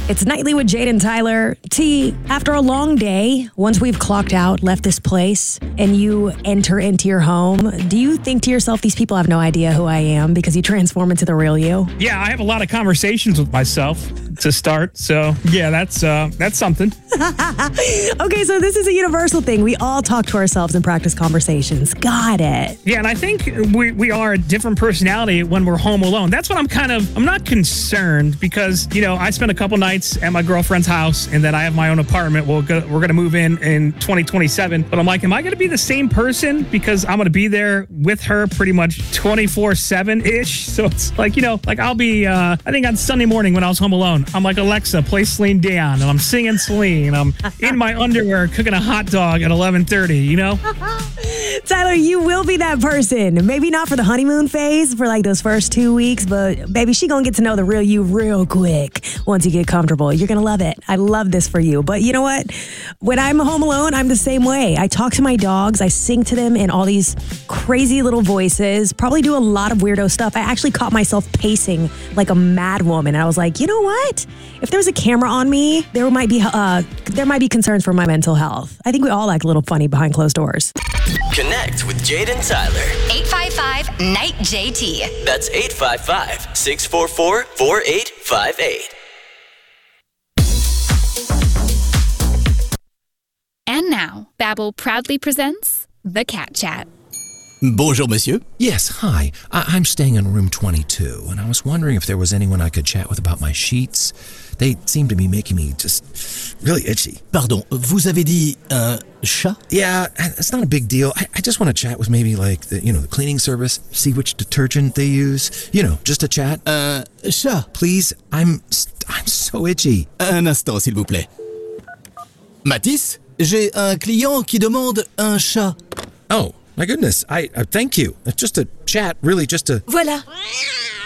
It's Nightly with Jade and Tyler. T, after a long day, once we've clocked out, left this place, and you enter into your home, do you think to yourself, these people have no idea who I am because you transform into the real you? Yeah, I have a lot of conversations with myself to start. So, yeah, that's something. Okay, so this is a universal thing. We all talk to ourselves and practice conversations. Got it. Yeah, and I think we are a different personality when we're home alone. That's what I'm not concerned because, I spent a couple nights at my girlfriend's house, and then I have my own apartment. We're going to move in 2027. But I'm like, am I going to be the same person? Because I'm going to be there with her pretty much 24/7-ish. So it's like, I'll be, I think on Sunday morning when I was home alone, I'm like, Alexa, play Celine Dion. And I'm singing Celine. I'm in my underwear cooking a hot dog at 11:30, Tyler, you will be that person. Maybe not for the honeymoon phase for like those first 2 weeks, but baby, she gonna get to know the real you real quick once you get comfortable. You're gonna love it. I love this for you. But you know what? When I'm home alone, I'm the same way. I talk to my dogs. I sing to them in all these crazy little voices, probably do a lot of weirdo stuff. I actually caught myself pacing like a mad woman. And I was like, you know what? If there's a camera on me, there might be concerns for my mental health. I think we all like a little funny behind closed doors. Connect with Jade and Tyler. 855-NIGHT-JT. That's 855-644-4858. And now, Babbel proudly presents The Cat Chat. Bonjour, monsieur. Yes, hi. I'm staying in room 22, and I was wondering if there was anyone I could chat with about my sheets. They seem to be making me just really itchy. Pardon, vous avez dit un chat? Yeah, it's not a big deal. I just want to chat with maybe like the cleaning service, see which detergent they use. Just a chat. Chat. Please, I'm so itchy. Un instant, s'il vous plaît. Mathis, j'ai un client qui demande un chat. Oh, my goodness. I thank you. Just a chat, really just a... Voilà.